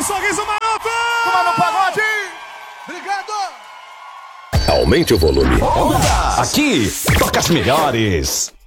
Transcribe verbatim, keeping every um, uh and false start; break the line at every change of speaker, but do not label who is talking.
Sorriso Maroto!
Toma no pagode! Obrigado!
Aumente o volume. Aqui, toca as melhores.